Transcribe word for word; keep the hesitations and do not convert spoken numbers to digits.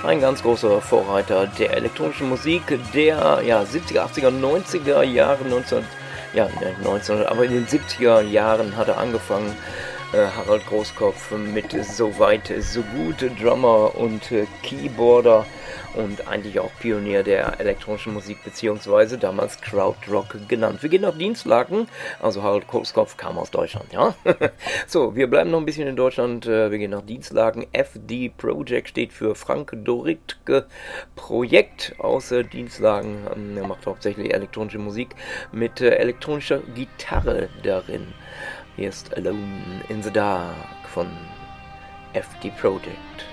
ein ganz großer Vorreiter der elektronischen Musik der ja, siebziger, achtziger, neunziger Jahre, neunzehn, ja, neunzehn, aber in den siebziger Jahren hat er angefangen. Äh, Harald Großkopf mit So weit, so gut, Drummer und äh, Keyboarder und eigentlich auch Pionier der elektronischen Musik, beziehungsweise damals Krautrock genannt. Wir gehen nach Dinslaken, also Harald Großkopf kam aus Deutschland, ja. So, wir bleiben noch ein bisschen in Deutschland, äh, wir gehen nach Dinslaken. F D Project steht für Frank Doritke Projekt aus äh, Dinslaken. Ähm, er macht hauptsächlich elektronische Musik mit äh, elektronischer Gitarre darin. Hier ist Alone in the Dark von F D Project.